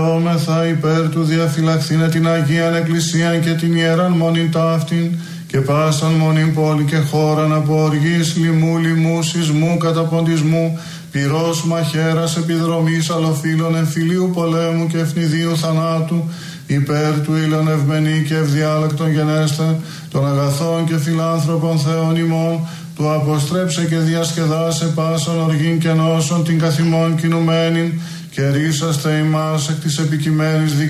Δεόμεθα υπέρ του διαφυλαχθήνε την Αγίαν Εκκλησίαν και την Ιεράν Μονήν ταύτην και πάσαν μονήν πόλη και χώραν από οργής, λοιμού, λοιμού, σεισμού, καταποντισμού, πυρός, μαχαίρας, επιδρομής, αλλοφύλων, εμφυλίου πολέμου και ευνηδίου θανάτου, υπέρ του ήλων ευμενή και ευδιάλεκτον γενέστε, των αγαθών και φιλάνθρωπων Θεών ημών, του αποστρέψε και διασκεδάσε πάσαν οργήν και νόσων την καθημών κινουμένην, και ρίσαστε ημάς εκ της επικειμένης